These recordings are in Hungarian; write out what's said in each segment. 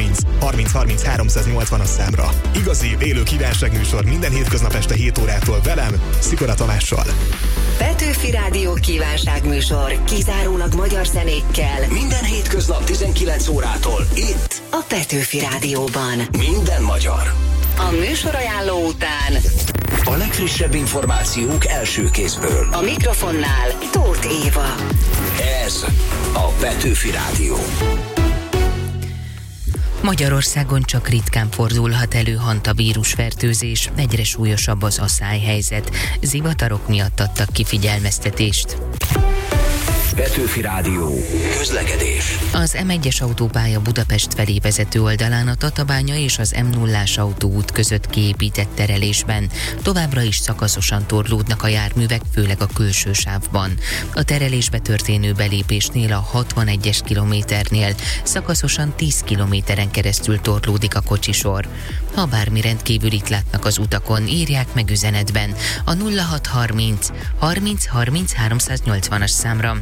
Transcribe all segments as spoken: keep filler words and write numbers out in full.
harminc harminc harminc háromszáznyolcvan számra. Igazi, élő kívánságműsor minden hétköznap este hét órától velem, Szikora Tamással. Petőfi Rádió kívánságműsor kizárólag magyar zenékkel. Minden hétköznap tizenkilenc órától itt a Petőfi Rádióban. Minden magyar. A műsorajánló után a legfrissebb információk első kézből. A mikrofonnál Tóth Éva. Ez a Petőfi Rádió. Magyarországon csak ritkán fordulhat elő hantavírusfertőzés, egyre súlyosabb az aszályhelyzet. Zivatarok miatt adtak ki figyelmeztetést. Petőfi Rádió. Közlekedés. Az em egyes autópálya Budapest felé vezető oldalán a Tatabánya és az em nullás autóút között kiépített terelésben továbbra is szakaszosan torlódnak a járművek, főleg a külső sávban. A terelésbe történő belépésnél a hatvanegyes kilométernél szakaszosan tíz kilométeren keresztül torlódik a kocsisor. Ha bármi rendkívülit látnak az utakon, írják meg üzenetben a nulla hat harminc harminc harminc háromszáznyolcvanas számra.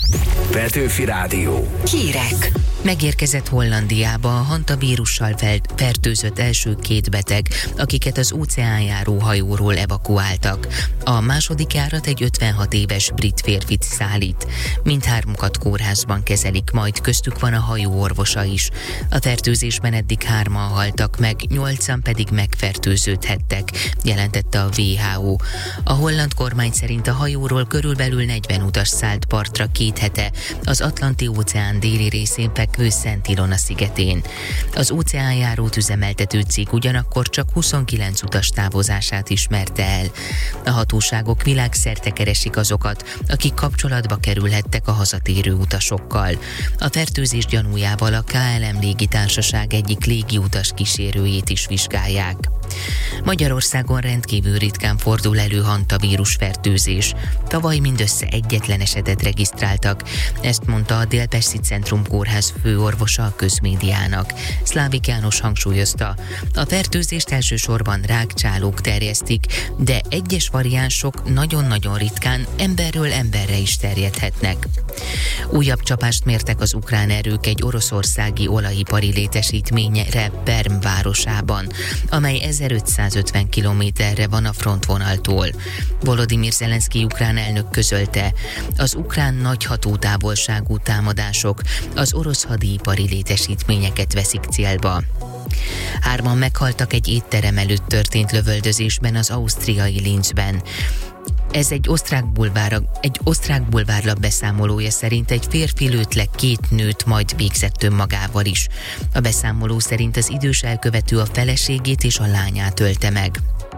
Petőfi Rádió. Hírek. Megérkezett Hollandiába a hantavírussal fertőzött első két beteg, akiket az óceánjáró hajóról evakuáltak. A második járat egy ötvenhat éves brit férfit szállít. Mindhármukat kórházban kezelik, majd köztük van a hajó orvosa is. A fertőzésben eddig hárman haltak meg, nyolcan pedig megfertőződhettek, jelentette a vé há ó. A holland kormány szerint a hajóról körülbelül negyven utas szállt partra két hete az Atlanti-óceán déli részén fekvő Szent Ilona szigetén. Az óceánjárót üzemeltető cég ugyanakkor csak huszonkilenc utas távozását ismerte el. A hatóságok világszerte keresik azokat, akik kapcsolatba kerülhettek a hazatérő utasokkal. A fertőzés gyanújával a ká el em légitársaság egyik légiutas kísérőjét is vizsgálják. Magyarországon rendkívül ritkán fordul elő hantavírus fertőzés. Tavaly mindössze egyetlen esetet regisztráltak. Ezt mondta a Dél-Pesti Centrum Kórház főorvosa a közmédiának. Szlávik János hangsúlyozta, a fertőzést elsősorban rákcsálók terjesztik, de egyes variánsok nagyon-nagyon ritkán emberről emberre is terjedhetnek. Újabb csapást mértek az ukrán erők egy oroszországi olajipari létesítményre Perm városában, amely ezerötszázötven kilométerre van a frontvonaltól. Volodymyr Zelenszky ukrán elnök közölte, az ukrán nagy hatótávolságú támadások az orosz hadipari létesítményeket veszik célba. Hárman meghaltak egy étterem előtt történt lövöldözésben az ausztriai Linzben. Ez egy osztrák bulvár, egy osztrák bulvárlap beszámolója szerint egy férfi lőtt le két nőt, majd végzett önmagával is. A beszámoló szerint az idős elkövető a feleségét és a lányát ölte meg.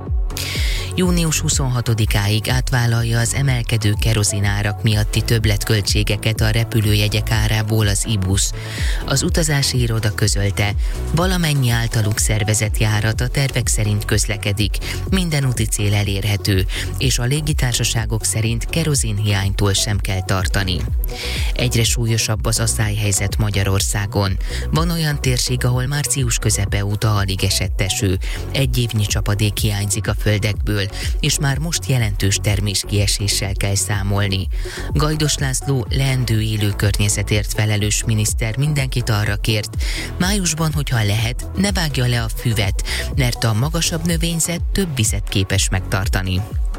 június huszonhatodikáig átvállalja az emelkedő kerozinárak miatti többletköltségeket a repülőjegyek árából az i busz. Az utazási iroda közölte, valamennyi általuk szervezett járat a tervek szerint közlekedik, minden úti cél elérhető, és a légitársaságok szerint kerozinhiánytól sem kell tartani. Egyre súlyosabb az aszályhelyzet Magyarországon. Van olyan térség, ahol március közepe óta alig esett eső. Egy évnyi csapadék hiányzik a földekből, és már most jelentős terméskieséssel kell számolni. Gajdos László leendő élő környezetért felelős miniszter mindenkit arra kért, májusban, hogyha lehet, ne vágja le a füvet, mert a magasabb növényzet több vizet képes megtartani.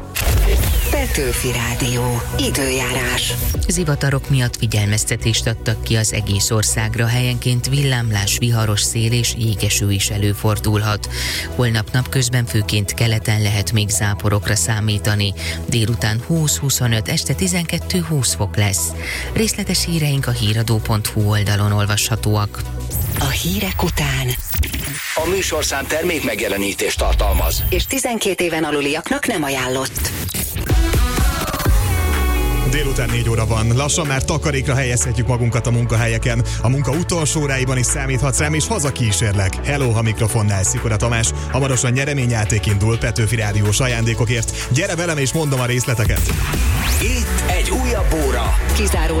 Petőfi Rádió. Időjárás. Zivatarok miatt figyelmeztetést adtak ki az egész országra, helyenként villámlás, viharos szél és jégeső is előfordulhat. Holnap napközben főként keleten lehet még záporokra számítani. Délután húsz-huszonöt, este tizenkettő-húsz fok lesz. Részletes híreink a híradó pont hu oldalon olvashatóak. A hírek után A műsorszám termék megjelenítést tartalmaz, és tizenkét éven aluliaknak nem ajánlott. Délután négy óra van. Lassan már takarékra helyezhetjük magunkat a munkahelyeken. A munka utolsó óráiban is számíthatsz rám, és hazakísérlek. Hello, a mikrofonnál Szikora Tamás. Hamarosan nyereményjáték indul Petőfi Rádiós ajándékokért. Gyere velem, és mondom a részleteket. itt egy újabb óra. Kizáró